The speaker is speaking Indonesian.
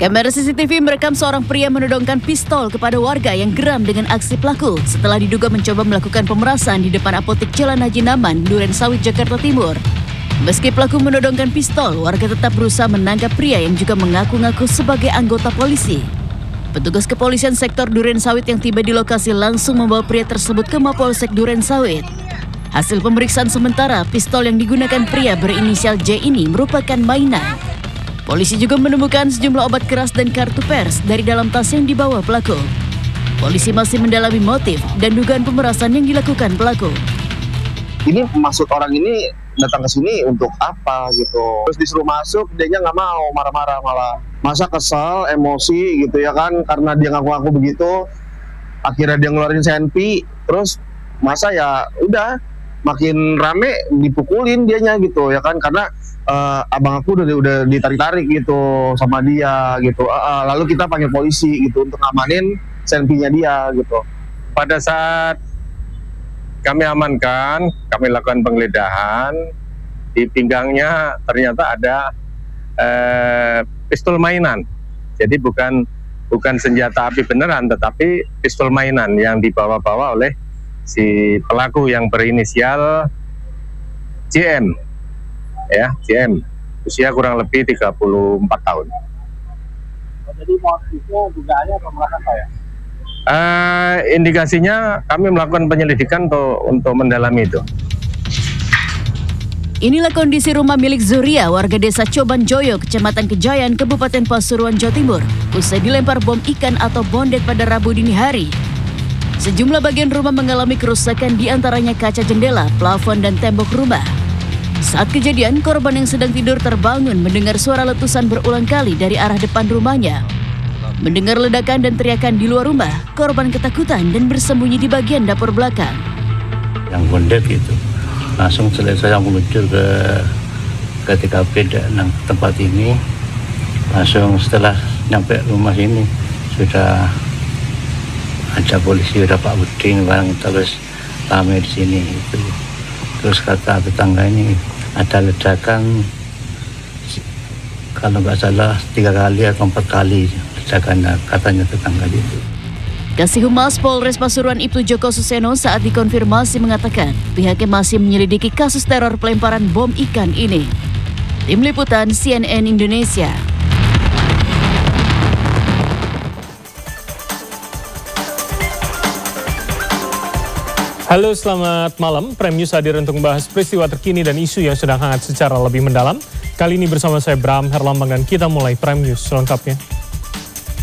Kamera CCTV merekam seorang pria menodongkan pistol kepada warga yang geram dengan aksi pelaku setelah diduga mencoba melakukan pemerasan di depan apotek Jalan Haji Naman, Durensawit, Jakarta Timur. Meski pelaku menodongkan pistol, warga tetap berusaha menangkap pria yang juga mengaku-ngaku sebagai anggota polisi. Petugas kepolisian sektor Durensawit yang tiba di lokasi langsung membawa pria tersebut ke Mapolsek Durensawit. Hasil pemeriksaan sementara, pistol yang digunakan pria berinisial J ini merupakan mainan. Polisi juga menemukan sejumlah obat keras dan kartu pers dari dalam tas yang dibawa pelaku. Polisi masih mendalami motif dan dugaan pemerasan yang dilakukan pelaku. Ini maksud orang ini datang ke sini untuk apa gitu. Terus disuruh masuk, dianya nggak mau, marah-marah malah. Masa kesel, emosi gitu ya kan, karena dia ngaku-ngaku begitu. Akhirnya dia ngeluarin senpi, terus masa ya udah makin rame dipukulin dianya gitu ya kan, karena abang aku udah ditarik-tarik gitu sama dia gitu. Lalu kita panggil polisi gitu untuk ngamanin senpinya dia gitu. Pada saat kami amankan, kami lakukan penggeledahan, di pinggangnya ternyata ada pistol mainan. Jadi bukan senjata api beneran, tetapi pistol mainan yang dibawa-bawa oleh si pelaku yang berinisial JM, ya JM, usia kurang lebih 34 tahun. Jadi motifnya dugaannya pemerasan apa ya? Indikasinya kami melakukan penyelidikan untuk mendalami itu. Inilah kondisi rumah milik Zuria, warga desa Coban Joyo, Kecamatan Kejayan, Kabupaten Pasuruan, Jawa Timur, usai dilempar bom ikan atau bondet pada Rabu dini hari. Sejumlah bagian rumah mengalami kerusakan, di antaranya kaca jendela, plafon, dan tembok rumah. Saat kejadian, korban yang sedang tidur terbangun mendengar suara letusan berulang kali dari arah depan rumahnya. Mendengar ledakan dan teriakan di luar rumah, korban ketakutan dan bersembunyi di bagian dapur belakang. Yang bondet itu, langsung saya meluncur ke TKP dan tempat ini. Langsung setelah nyampe rumah ini, sudah ada polisi, udah Pak Buding, barang terus ramai di sini itu. Terus kata tetangga ini ada ledakan, kalau nggak salah 3 kali atau 4 kali ledakan, katanya tetangga itu. Kasih Humas Polres Pasuruan Ibtu Joko Suseno saat dikonfirmasi mengatakan pihaknya masih menyelidiki kasus teror pelemparan bom ikan ini. Tim Liputan CNN Indonesia. Halo, selamat malam. Prime News hadir untuk membahas peristiwa terkini dan isu yang sedang hangat secara lebih mendalam. Kali ini bersama saya Bram Herlambang dan kita mulai Prime News selengkapnya.